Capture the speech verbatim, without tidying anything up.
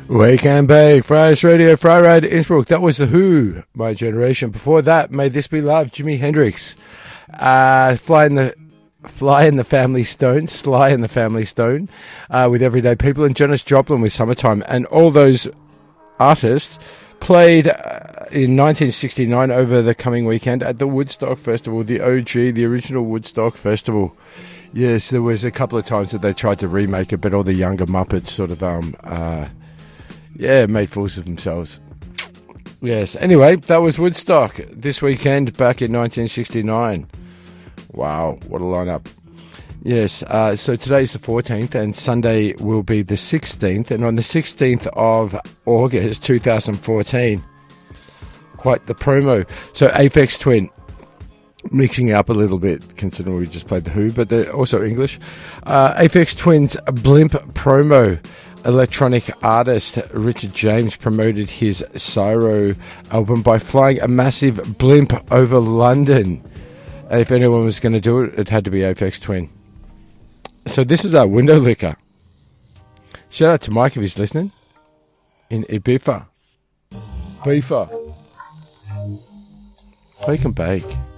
Wake and Bake, Friars Radio, Fry Ride, Innsbruck. That was The Who, My Generation. Before that, May This Be Love, Jimi Hendrix. Uh, Fly in the Fly in the Family Stone, Sly in the Family Stone, uh, with Everyday People, and Janis Joplin with Summertime. And all those artists played uh, in nineteen sixty-nine over the coming weekend at the Woodstock Festival, the O G, the original Woodstock Festival. Yes, there was a couple of times that they tried to remake it, but all the younger Muppets sort of, um, uh, yeah, made fools of themselves. Yes, anyway, that was Woodstock this weekend back in nineteen sixty-nine. Wow, what a lineup. Yes, uh, so today's the fourteenth and Sunday will be the sixteenth. And on the sixteenth of August two thousand fourteen, quite the promo. So Aphex Twin, mixing it up a little bit considering we just played The Who, but they're also English. Uh, Aphex Twin's Blimp promo. Electronic artist Richard James promoted his Syro album by flying a massive blimp over London. And if anyone was going to do it, it had to be Aphex Twin. So this is our window licker. Shout out to Mike if he's listening. In Ibiza. Ibiza. Wake and Bake.